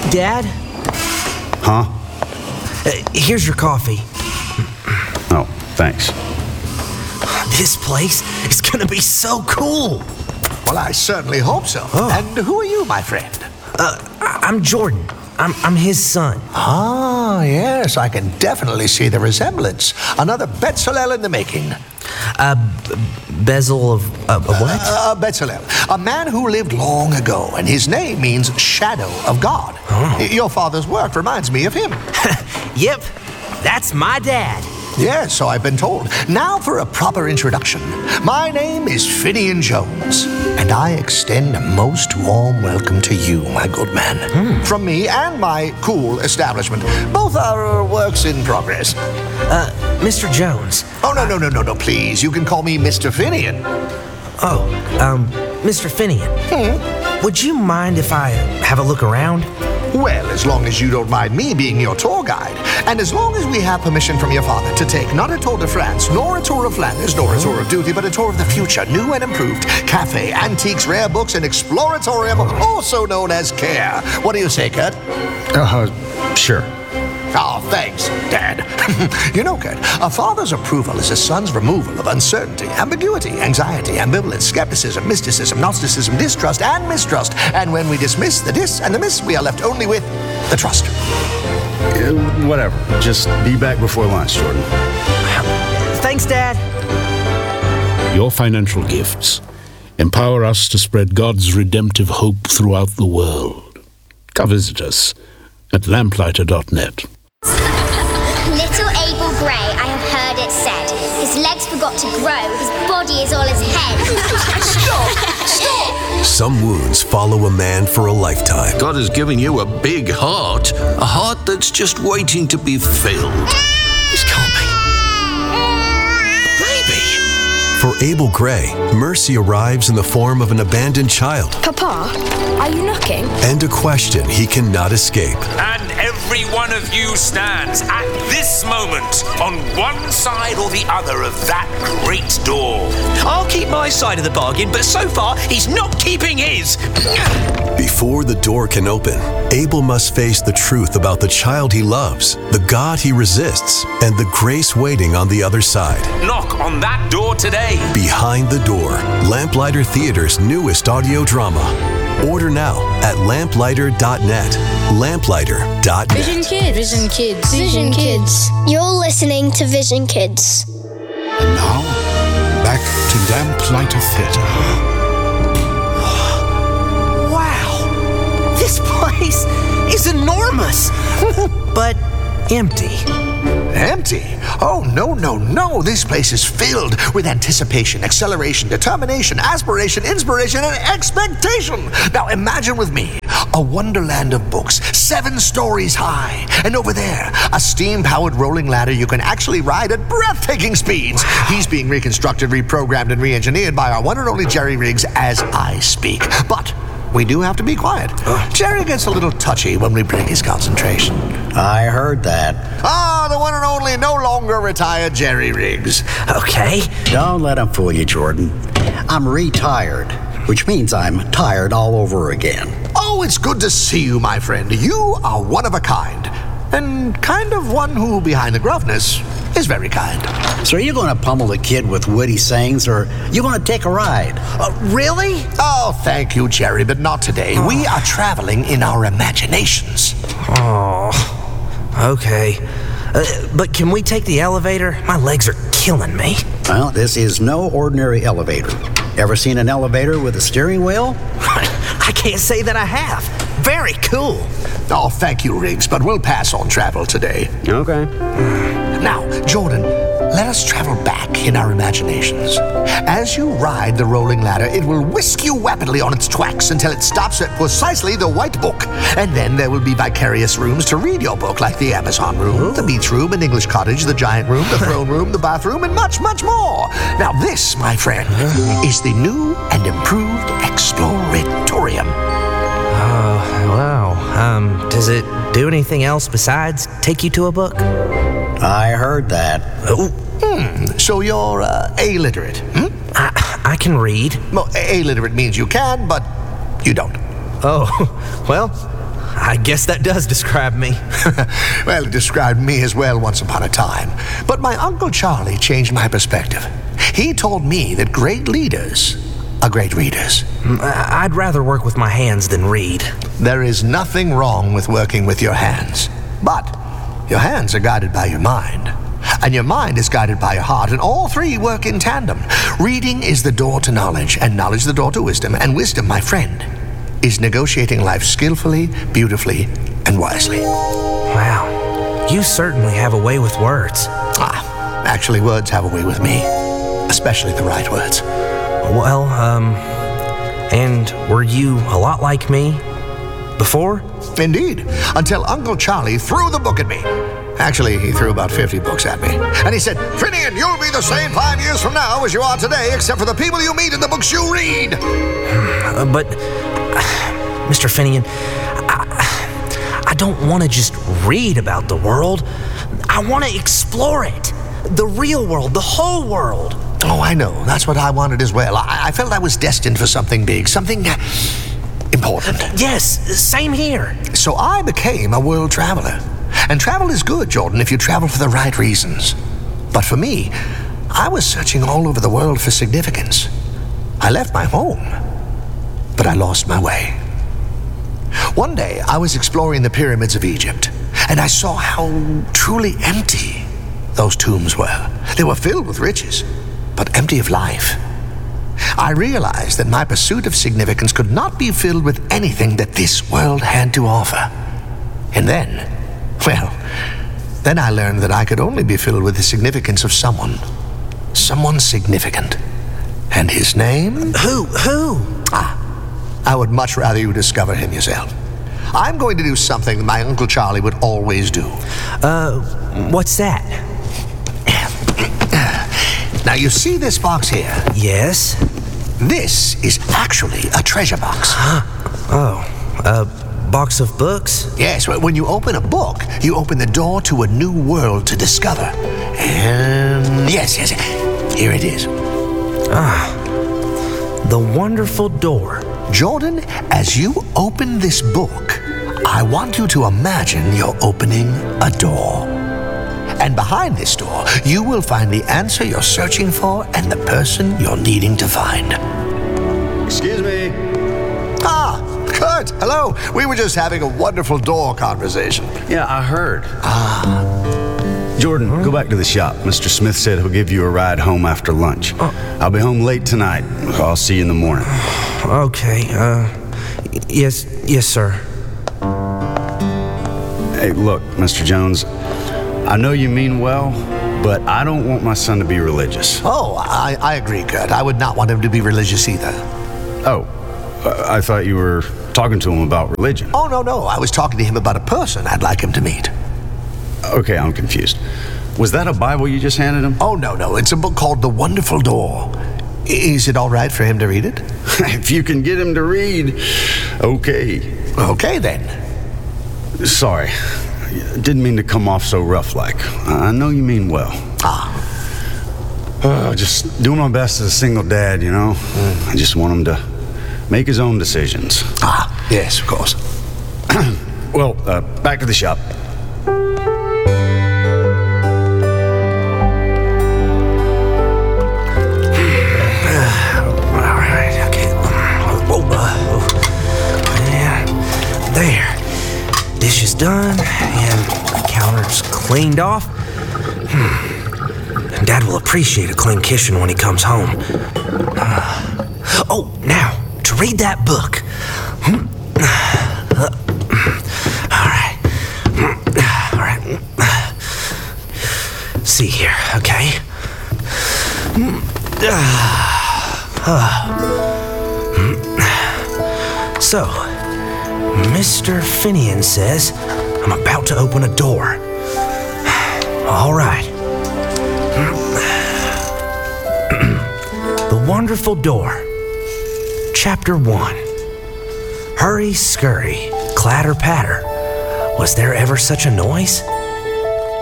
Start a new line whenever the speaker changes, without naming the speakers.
Dad?
Huh?
Here's your coffee.
Oh, thanks.
This place is gonna be so cool.
Well, I certainly hope so.
Oh.
And who are you, my friend?
I'm Jordan. I'm his son.
Ah, yes, I can definitely see the resemblance. Another Bezalel in the making.
Bezel of what?
Bezalel, a man who lived long ago, and his name means shadow of God.
Oh.
Your father's work reminds me of him.
Yep, that's my dad.
Yes, so I've been told. Now for a proper introduction. My name is Finian Jones, and I extend a most warm welcome to you, my good man. From me and my cool establishment. Both are works in progress.
Mr. Jones.
Oh, no, please. You can call me Mr. Finian.
Mr. Finian. Would you mind if I have a look around?
Well, as long as you don't mind me being your tour guide, and as long as we have permission from your father to take not a tour de France, nor a tour of Flanders, nor a tour of duty, but a tour of the future, new and improved, cafe, antiques, rare books, and exploratorium, also known as CARE. What do you say, Kurt?
Sure.
Oh, thanks, Dad. You know, Kurt, a father's approval is a son's removal of uncertainty, ambiguity, anxiety, ambivalence, skepticism, mysticism, Gnosticism, distrust, and mistrust. And when we dismiss the dis and the miss, we are left only with the trust.
Whatever. Just be back before lunch, Jordan.
Thanks, Dad.
Your financial gifts empower us to spread God's redemptive hope throughout the world. Come visit us at lamplighter.net.
Little Abel Gray, I have heard it said. His legs forgot to grow, his body is all his head. Stop!
Some wounds follow a man for a lifetime.
God has given you a big heart, a heart that's just waiting to be filled.
This can't be. Baby!
For Abel Gray, mercy arrives in the form of an abandoned child.
Papa, are you knocking?
And a question he cannot escape.
And every one of you stands at this moment on one side or the other of that great door.
I'll keep my side of the bargain, but so far he's not keeping his.
Before the door can open, Abel must face the truth about the child he loves, the God he resists, and the grace waiting on the other side.
Knock on that door today.
Behind the Door, Lamplighter Theater's newest audio drama. Order now at lamplighter.net. Lamplighter.net.
Vision Kids. Vision Kids. Vision Kids.
You're listening to Vision Kids.
And now, back to Lamplighter Theatre.
Wow! This place is enormous! But empty.
Empty? Oh, no. This place is filled with anticipation, acceleration, determination, aspiration, inspiration, and expectation. Now imagine with me a wonderland of books, 7 stories high. And over there, a steam-powered rolling ladder you can actually ride at breathtaking speeds. Wow. He's being reconstructed, reprogrammed, and re-engineered by our one and only Jerry Riggs as I speak. But we do have to be quiet. Jerry gets a little touchy when we break his concentration.
I heard that.
The one and only, no longer retired Jerry Riggs.
Okay.
Don't let him fool you, Jordan. I'm retired, which means I'm tired all over again.
Oh, it's good to see you, my friend. You are one of a kind. And kind of one who, behind the gruffness, is very kind.
So are you going to pummel the kid with witty sayings, or are you going to take a ride?
Really?
Oh, thank you, Jerry, but not today. We are traveling in our imaginations.
Oh, okay. But can we take the elevator? My legs are killing me.
Well, this is no ordinary elevator. Ever seen an elevator with a steering wheel?
I can't say that I have. Very cool.
Oh, thank you, Riggs, but we'll pass on travel today.
Okay.
Now, Jordan, let us travel back in our imaginations. As you ride the rolling ladder, it will whisk you rapidly on its tracks until it stops at precisely the white book. And then there will be vicarious rooms to read your book, like the Amazon room, the beach room, an English cottage, the giant room, the throne room, the bathroom, and much, much more. Now this, my friend, is the new and improved Exploratorium.
Wow. Does it do anything else besides take you to a book?
I heard that.
So you're illiterate,
I can read.
Well, illiterate means you can, but you don't.
Oh, well, I guess that does describe me.
Well, it described me as well once upon a time. But my Uncle Charlie changed my perspective. He told me that great leaders are great readers.
I'd rather work with my hands than read.
There is nothing wrong with working with your hands. But your hands are guided by your mind. And your mind is guided by your heart, and all three work in tandem. Reading is the door to knowledge, and knowledge the door to wisdom. And wisdom, my friend, is negotiating life skillfully, beautifully, and wisely.
Wow, you certainly have a way with words.
Actually, words have a way with me. Especially the right words.
Well, and were you a lot like me before?
Indeed, until Uncle Charlie threw the book at me. Actually, he threw about 50 books at me. And he said, Finian, you'll be the same 5 years from now as you are today, except for the people you meet and the books you read.
But, Mr. Finian, I don't want to just read about the world. I want to explore it. The real world, the whole world.
Oh, I know. That's what I wanted as well. I felt I was destined for something big, something important.
Yes, same here.
So I became a world traveler. And travel is good, Jordan, if you travel for the right reasons. But for me, I was searching all over the world for significance. I left my home, but I lost my way. One day, I was exploring the pyramids of Egypt, and I saw how truly empty those tombs were. They were filled with riches, but empty of life. I realized that my pursuit of significance could not be filled with anything that this world had to offer. And then I learned that I could only be filled with the significance of someone significant. And his name?
Who?
I would much rather you discover him yourself. I'm going to do something that my Uncle Charlie would always do.
What's that?
Now, you see this box here?
Yes.
This is actually a treasure box.
Box of books?
Yes, when you open a book, you open the door to a new world to discover. And yes, here it is.
The wonderful door.
Jordan, as you open this book, I want you to imagine you're opening a door. And behind this door, you will find the answer you're searching for and the person you're needing to find.
Excuse me.
Kurt, hello. We were just having a wonderful door conversation.
Yeah, I heard. Jordan, go back to the shop. Mr. Smith said he'll give you a ride home after lunch. I'll be home late tonight. I'll see you in the morning.
Okay, yes, sir.
Hey, look, Mr. Jones, I know you mean well, but I don't want my son to be religious.
Oh, I agree, Kurt. I would not want him to be religious either.
Oh, I thought you were talking to him about religion.
Oh, no. I was talking to him about a person I'd like him to meet.
Okay, I'm confused. Was that a Bible you just handed him?
Oh, no. It's a book called The Wonderful Door. Is it all right for him to read it?
If you can get him to read, okay.
Okay, then.
Sorry. Didn't mean to come off so rough like. I know you mean well. Just doing my best as a single dad, you know? I just want him to make his own decisions.
Yes, of course.
Well, back to the shop.
There. Dishes done, and the counter's cleaned off. Dad will appreciate a clean kitchen when he comes home. Now, to read that book. All right. See here, okay? So, Mr. Finian says I'm about to open a door. All right. The Wonderful Door. Chapter 1. Hurry, scurry, clatter, patter. Was there ever such a noise?